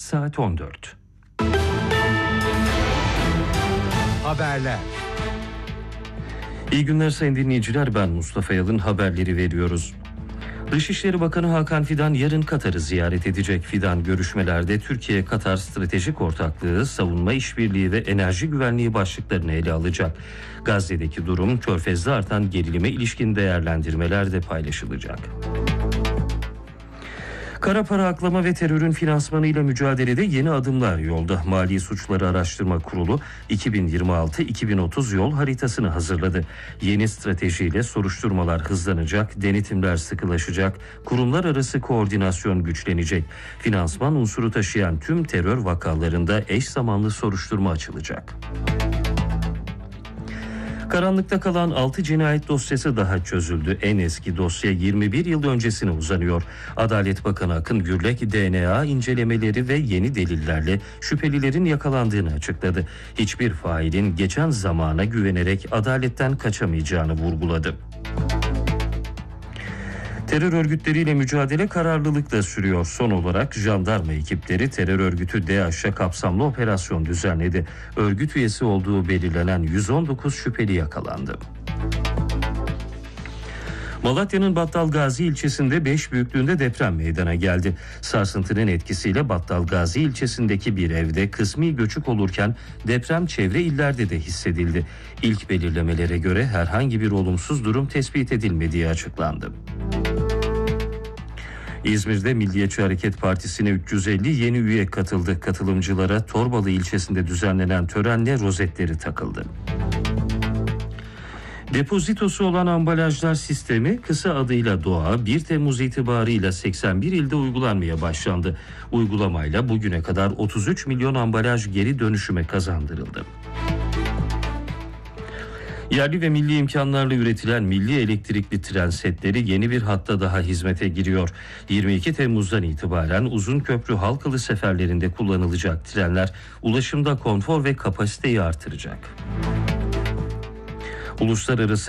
saat 14. Haberler. İyi günler sayın dinleyiciler, ben Mustafa Yalın, haberleri veriyoruz. Dışişleri Bakanı Hakan Fidan yarın Katar'ı ziyaret edecek. Fidan görüşmelerde Türkiye-Katar stratejik ortaklığı, savunma işbirliği ve enerji güvenliği başlıklarını ele alacak. Gazze'deki durum, Körfez'de artan gerilime ilişkin değerlendirmeler de paylaşılacak. Kara para aklama ve terörün finansmanıyla mücadelede yeni adımlar yolda. Mali Suçları Araştırma Kurulu 2026-2030 yol haritasını hazırladı. Yeni stratejiyle soruşturmalar hızlanacak, denetimler sıkılaşacak, kurumlar arası koordinasyon güçlenecek. Finansman unsuru taşıyan tüm terör vakalarında eş zamanlı soruşturma açılacak. Karanlıkta kalan 6 cinayet dosyası daha çözüldü. En eski dosya 21 yıl öncesine uzanıyor. Adalet Bakanı Akın Gürlek, DNA incelemeleri ve yeni delillerle şüphelilerin yakalandığını açıkladı. Hiçbir failin geçen zamana güvenerek adaletten kaçamayacağını vurguladı. Terör örgütleriyle mücadele kararlılıkla sürüyor. Son olarak jandarma ekipleri terör örgütü DAEŞ'e kapsamlı operasyon düzenledi. Örgüt üyesi olduğu belirlenen 119 şüpheli yakalandı. Malatya'nın Battalgazi ilçesinde 5 büyüklüğünde deprem meydana geldi. Sarsıntının etkisiyle Battalgazi ilçesindeki bir evde kısmi göçük olurken deprem çevre illerde de hissedildi. İlk belirlemelere göre herhangi bir olumsuz durum tespit edilmediği açıklandı. İzmir'de Milliyetçi Hareket Partisi'ne 350 yeni üye katıldı. Katılımcılara Torbalı ilçesinde düzenlenen törenle rozetleri takıldı. Depozitosu olan ambalajlar sistemi, kısa adıyla DOA, 1 Temmuz itibarıyla 81 ilde uygulanmaya başlandı. Uygulamayla bugüne kadar 33 milyon ambalaj geri dönüşüme kazandırıldı. Yerli ve milli imkanlarla üretilen milli elektrikli tren setleri yeni bir hatta daha hizmete giriyor. 22 Temmuz'dan itibaren uzun köprü Halkalı seferlerinde kullanılacak trenler ulaşımda konfor ve kapasiteyi artıracak. Uluslararası